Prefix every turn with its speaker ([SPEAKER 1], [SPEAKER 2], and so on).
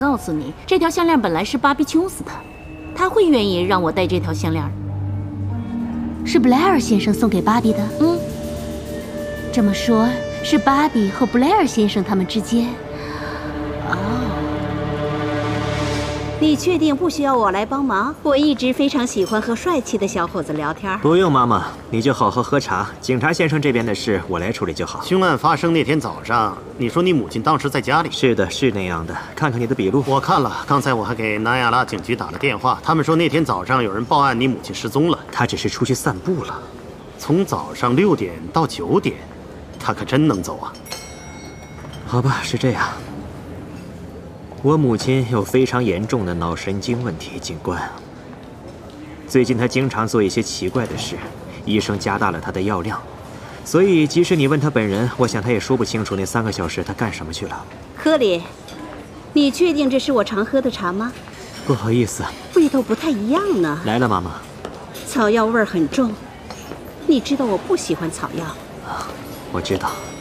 [SPEAKER 1] 告诉你，这条项链本来是芭比琼斯的，他会愿意让我戴这条项链。
[SPEAKER 2] 是布莱尔先生送给芭比的。
[SPEAKER 1] 嗯，
[SPEAKER 2] 这么说，是芭比和布莱尔先生他们之间。哦，
[SPEAKER 3] 你确定不需要我来帮忙？我一直非常喜欢和帅气的小伙子聊天。
[SPEAKER 4] 不用，妈妈，你就好好喝茶。警察先生这边的事我来处理就好。
[SPEAKER 5] 凶案发生那天早上，你说你母亲当时在家里？
[SPEAKER 4] 是的，是那样的。看看你的笔录，
[SPEAKER 5] 我看了。刚才我还给南亚拉警局打了电话，他们说那天早上有人报案，你母亲失踪了。
[SPEAKER 4] 她只是出去散步了。
[SPEAKER 5] 从早上6点到9点，她可真能走啊！
[SPEAKER 4] 好吧，是这样。我母亲有非常严重的脑神经问题，警官。最近她经常做一些奇怪的事，医生加大了她的药量，所以即使你问她本人，我想她也说不清楚那3个小时她干什么去了。
[SPEAKER 3] 科里，你确定这是我常喝的茶吗？
[SPEAKER 4] 不好意思，
[SPEAKER 3] 味道不太一样呢。
[SPEAKER 4] 来了，妈妈。
[SPEAKER 3] 草药味儿很重，你知道我不喜欢草药。
[SPEAKER 4] 我知道。